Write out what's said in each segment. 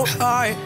hard.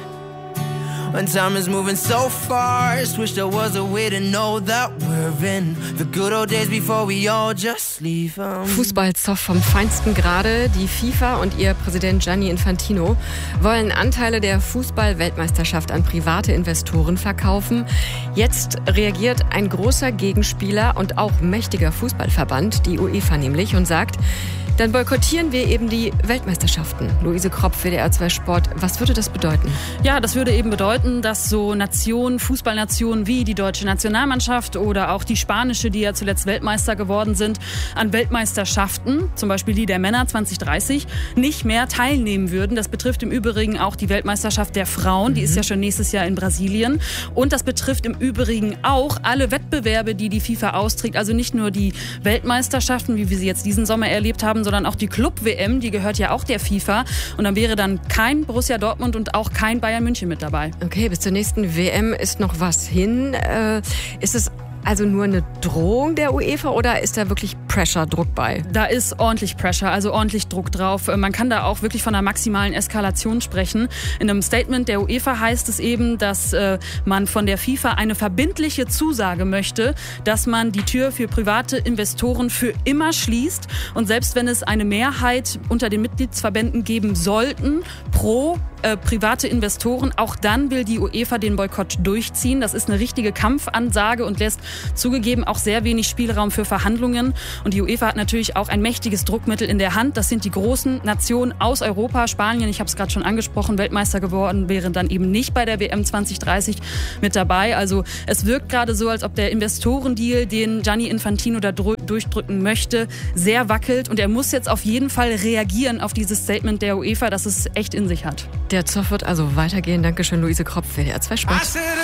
When time is moving so fast, wish there was a way to know that we're in the good old days before we all just leave. Fußballzoff vom feinsten Grade. Die FIFA und ihr Präsident Gianni Infantino wollen Anteile der Fußball-Weltmeisterschaft an private Investoren verkaufen. Jetzt reagiert ein großer Gegenspieler und auch mächtiger Fußballverband, die UEFA nämlich, und sagt, dann boykottieren wir eben die Weltmeisterschaften. Luise Kropf, WDR 2 Sport. Was würde das bedeuten? Ja, das würde eben bedeuten, dass so Nationen, Fußballnationen wie die deutsche Nationalmannschaft oder auch die spanische, die ja zuletzt Weltmeister geworden sind, an Weltmeisterschaften, zum Beispiel die der Männer 2030, nicht mehr teilnehmen würden. Das betrifft im Übrigen auch die Weltmeisterschaft der Frauen. Die ist ja schon nächstes Jahr in Brasilien. Und das betrifft im Übrigen auch alle Wettbewerbe, die die FIFA austrägt. Also nicht nur die Weltmeisterschaften, wie wir sie jetzt diesen Sommer erlebt haben, sondern auch die Club-WM, die gehört ja auch der FIFA. Und dann wäre dann kein Borussia Dortmund und auch kein Bayern München mit dabei. Okay, bis zur nächsten WM ist noch was hin. Ist es also nur eine Drohung der UEFA oder ist da wirklich Pressure, Druck bei? Da ist ordentlich Pressure, also ordentlich Druck drauf. Man kann da auch wirklich von einer maximalen Eskalation sprechen. In einem Statement der UEFA heißt es eben, dass man von der FIFA eine verbindliche Zusage möchte, dass man die Tür für private Investoren für immer schließt. Und selbst wenn es eine Mehrheit unter den Mitgliedsverbänden geben sollten, pro private Investoren, auch dann will die UEFA den Boykott durchziehen. Das ist eine richtige Kampfansage und lässt zugegeben auch sehr wenig Spielraum für Verhandlungen. Und die UEFA hat natürlich auch ein mächtiges Druckmittel in der Hand. Das sind die großen Nationen aus Europa. Spanien, ich habe es gerade schon angesprochen, Weltmeister geworden, wäre dann eben nicht bei der WM 2030 mit dabei. Also es wirkt gerade so, als ob der Investorendeal, den Gianni Infantino da durchdrücken möchte, sehr wackelt. Und er muss jetzt auf jeden Fall reagieren auf dieses Statement der UEFA, dass es echt in sich hat. Der Zoff wird also weitergehen. Dankeschön, Luise Kropf, WDR 2 Sport.